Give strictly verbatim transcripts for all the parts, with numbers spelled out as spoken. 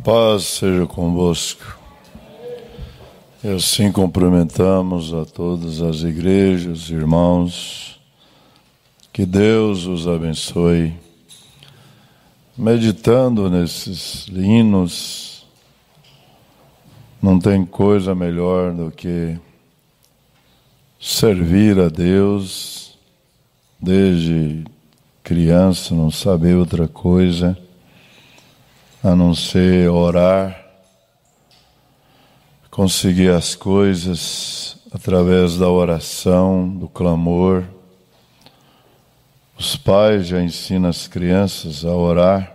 Paz seja convosco. E assim cumprimentamos a todas as igrejas, irmãos. Que Deus os abençoe. Meditando nesses hinos, não tem coisa melhor do que servir a Deus desde criança, não saber outra coisa a não ser orar, conseguir as coisas através da oração, do clamor. Os pais já ensinam as crianças a orar,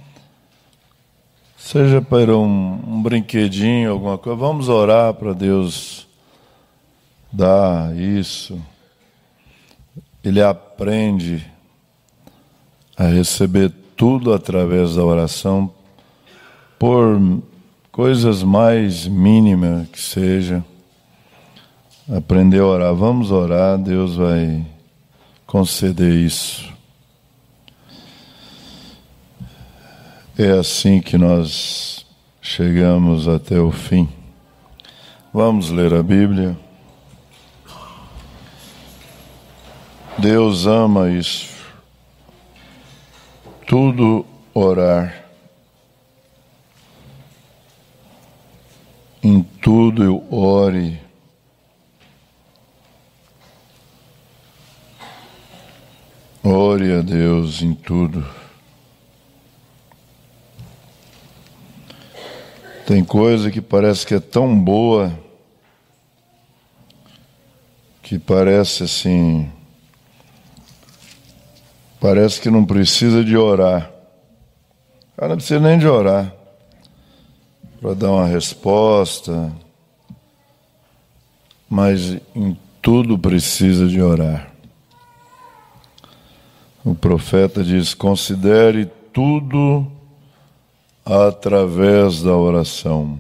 seja para um, um brinquedinho, alguma coisa, vamos orar para Deus dar isso. Ele aprende a receber tudo através da oração, por coisas mais mínimas que seja, aprender a orar. Vamos orar, Deus vai conceder isso. É assim que nós chegamos até o fim. Vamos ler a Bíblia. Deus ama isso. Tudo orar. Em tudo eu ore. Ore a Deus em tudo. Tem coisa que parece que é tão boa, que parece assim, parece que não precisa de orar. Cara, não precisa nem de orar para dar uma resposta, mas em tudo precisa de orar. O profeta diz: considere tudo através da oração.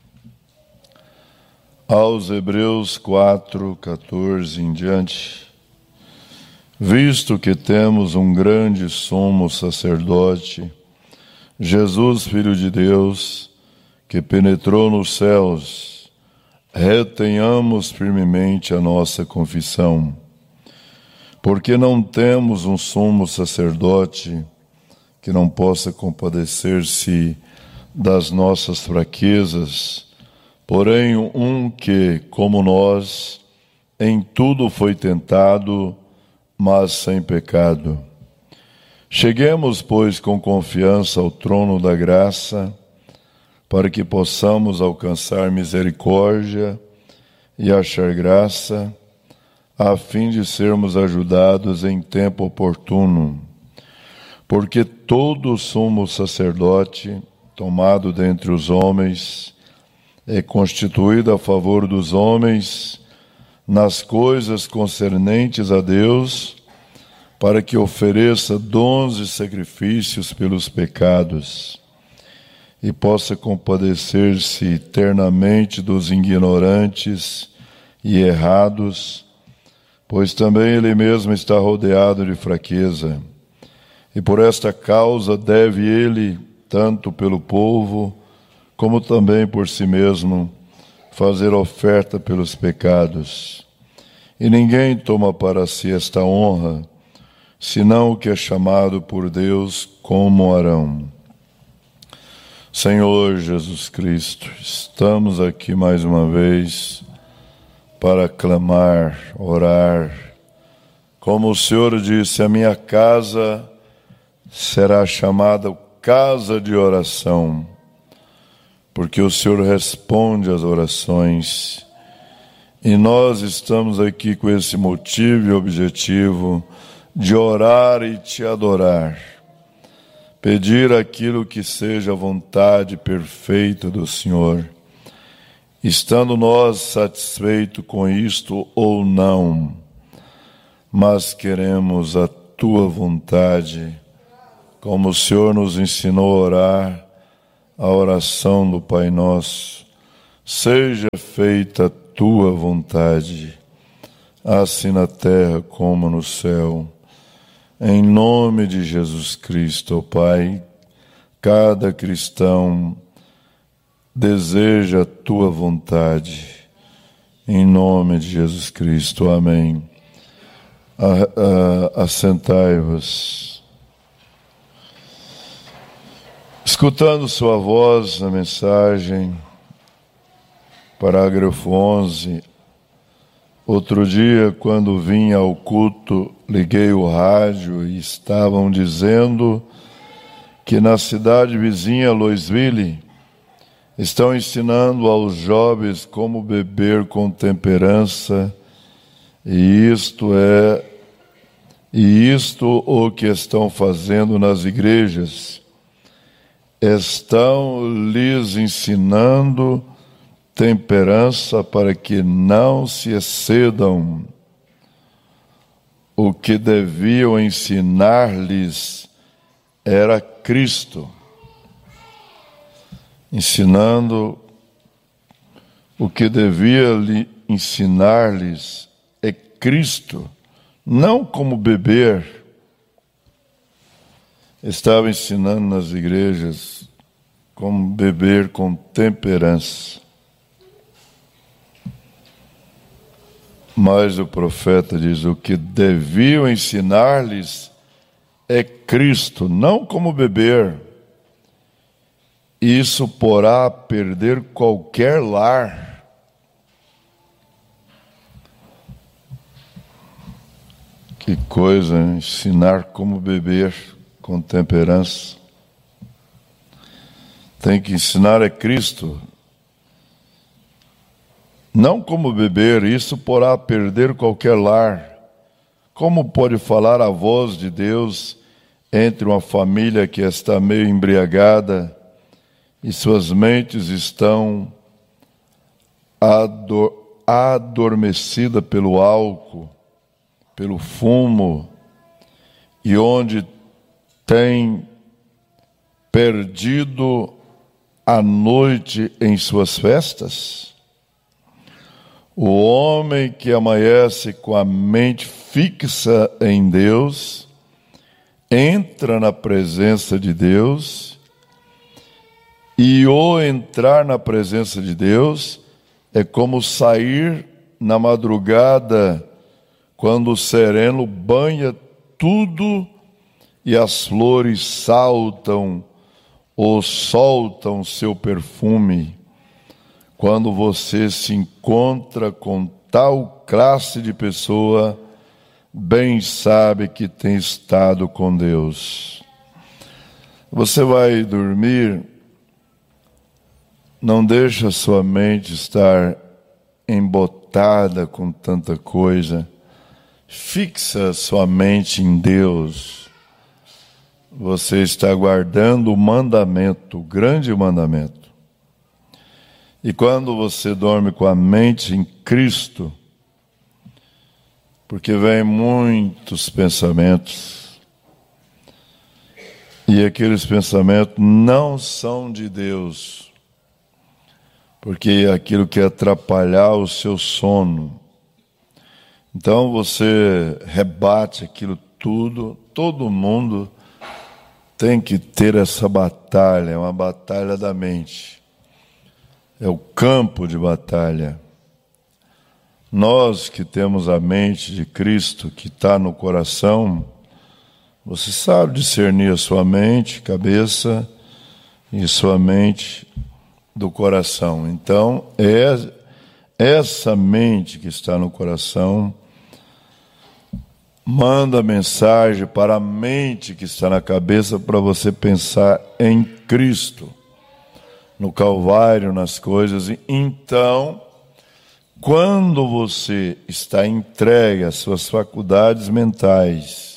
Aos Hebreus quatro, catorze em diante, visto que temos um grande sumo sacerdote, Jesus, Filho de Deus, que penetrou nos céus, retenhamos firmemente a nossa confissão, porque não temos um sumo sacerdote que não possa compadecer-se das nossas fraquezas, porém um que, como nós, em tudo foi tentado, mas sem pecado. Cheguemos, pois, com confiança ao trono da graça, para que possamos alcançar misericórdia e achar graça, a fim de sermos ajudados em tempo oportuno. Porque todo sumo sacerdote, tomado dentre os homens, é constituído a favor dos homens nas coisas concernentes a Deus, para que ofereça dons e sacrifícios pelos pecados, e possa compadecer-se eternamente dos ignorantes e errados, pois também ele mesmo está rodeado de fraqueza. E por esta causa deve ele, tanto pelo povo, como também por si mesmo, fazer oferta pelos pecados. E ninguém toma para si esta honra, senão o que é chamado por Deus como Arão. Senhor Jesus Cristo, estamos aqui mais uma vez para clamar, orar. Como o Senhor disse, a minha casa será chamada casa de oração, porque o Senhor responde às orações. E nós estamos aqui com esse motivo e objetivo de orar e te adorar. Pedir aquilo que seja a vontade perfeita do Senhor, estando nós satisfeitos com isto ou não, mas queremos a tua vontade, como o Senhor nos ensinou a orar, a oração do Pai Nosso. Seja feita a tua vontade, assim na terra como no céu. Em nome de Jesus Cristo, ó Pai, cada cristão deseja a tua vontade. Em nome de Jesus Cristo. Amém. Assentai-vos. Escutando sua voz na mensagem, parágrafo onze. Outro dia, quando vim ao culto, liguei o rádio e estavam dizendo que na cidade vizinha, Louisville, estão ensinando aos jovens como beber com temperança, e isto é, e isto o que estão fazendo nas igrejas. Estão lhes ensinando temperança para que não se excedam. O que deviam ensinar-lhes era Cristo. Ensinando, o que devia lhe ensinar-lhes é Cristo, não como beber. Estava ensinando nas igrejas como beber com temperança. Mas o profeta diz, o que deviam ensinar-lhes é Cristo, não como beber. Isso porá a perder qualquer lar. Que coisa, hein? Ensinar como beber com temperança. Tem que ensinar é Cristo. Não como beber, isso porá a perder qualquer lar. Como pode falar a voz de Deus entre uma família que está meio embriagada e suas mentes estão ador- adormecidas pelo álcool, pelo fumo, e onde tem perdido a noite em suas festas? O homem que amanhece com a mente fixa em Deus, entra na presença de Deus, e o entrar na presença de Deus é como sair na madrugada, quando o sereno banha tudo e as flores saltam ou soltam seu perfume. Quando você se encontra com tal classe de pessoa, bem sabe que tem estado com Deus. Você vai dormir, não deixa sua mente estar embotada com tanta coisa. Fixa sua mente em Deus. Você está guardando o mandamento, o grande mandamento. E quando você dorme com a mente em Cristo, porque vem muitos pensamentos, e aqueles pensamentos não são de Deus, porque é aquilo que atrapalhar o seu sono. Então você rebate aquilo tudo. Todo mundo tem que ter essa batalha, é uma batalha da mente. É o campo de batalha. Nós que temos a mente de Cristo, que está no coração, você sabe discernir a sua mente, cabeça e sua mente do coração. Então, é essa mente que está no coração manda mensagem para a mente que está na cabeça para você pensar em Cristo, no Calvário, nas coisas. Então, quando você está entregue às suas faculdades mentais,